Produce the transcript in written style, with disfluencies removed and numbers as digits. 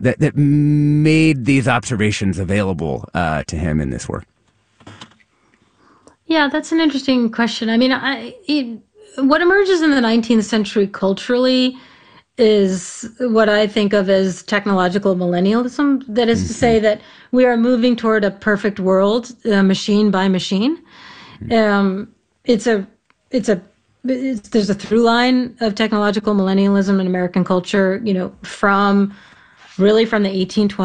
that made these observations available to him in this work? Yeah, that's an interesting question. I mean, what emerges in the 19th century culturally is what I think of as technological millennialism. That is to say that we are moving toward a perfect world, machine by machine. Um, it's a, it's a, there's a through line of technological millennialism in American culture, from the 1820s